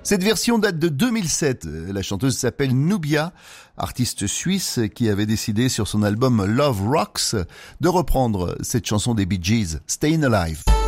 Cette version date de 2007. La chanteuse s'appelle Nubia, artiste suisse qui avait décidé sur son album Love Rocks de reprendre cette chanson des Bee Gees, Stayin' Alive.